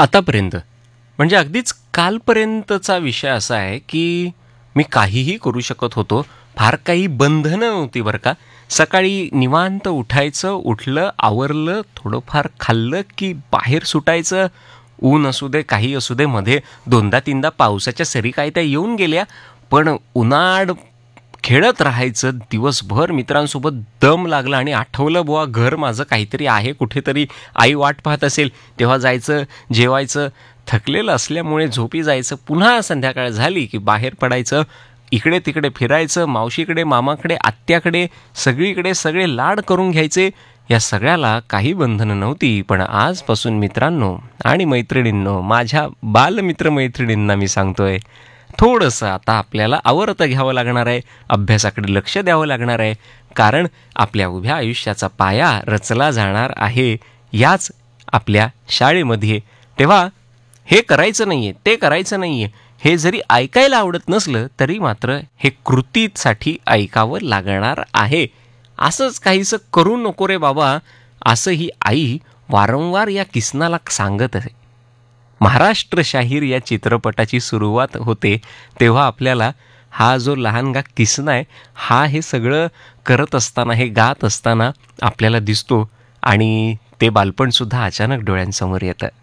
आतापर्यंत म्हणजे अगदीच कालपर्यंतचा विषय असा आहे की मी काहीही करू शकत होतो. फार काही बंधनं नव्हती बरं का. सकाळी निवांत उठायचं, उठलं, आवरलं, थोडंफार खाल्लं की बाहेर सुटायचं. ऊन असू दे, काही असू दे, मध्ये दोनदा तीनदा पावसाच्या सरी काय त्या येऊन गेल्या, पण उन्हाळ खेळत राहायचं दिवसभर. मित्रांसोबत दम लागला आणि आठवलं बुवा घर माझं काहीतरी आहे कुठेतरी, आई वाट पाहत असेल, तेव्हा जायचं, जेवायचं. थकलेलं असल्यामुळे झोपी जायचं. पुन्हा संध्याकाळ झाली की बाहेर पडायचं, इकडे तिकडे फिरायचं, मावशीकडे, मामाकडे, आत्याकडे, सगळीकडे सगळे लाड करून घ्यायचे. या सगळ्याला काही बंधनं नव्हती. पण आजपासून मित्रांनो आणि मैत्रिणींनो, माझ्या बालमित्रमैत्रिणींना मी सांगतोय, थोडंसं आता आपल्याला आवर्त घ्यावं लागणार आहे, अभ्यासाकडे लक्ष द्यावं लागणार आहे. कारण आपल्या उभ्या आयुष्याचा पाया रचला जाणार आहे याच आपल्या शाळेमध्ये. तेव्हा हे करायचं नाही आहे, ते करायचं नाही आहे, हे जरी ऐकायला आवडत नसलं तरी मात्र हे कृतीसाठी ऐकावं लागणार आहे. असंच काहीसं करू नको रे बाबा, असं ही आई वारंवार या किसनाला सांगत आहे. महाराष्ट्र शाहीर या चित्रपटाची सुरुवात होते तेव्हा आपल्याला हा जो लहानगा किसना आहे, हा हे सगळं करत असताना, हे गात असताना आपल्याला दिसतो आणि ते बालपणसुद्धा अचानक डोळ्यांसमोर येतं.